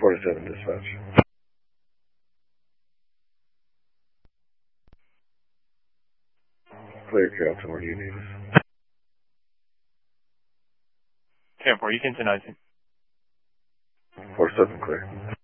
47 dispatch. Clear, Captain. Where do you need us? 10-4, you can deny it. 47 clear.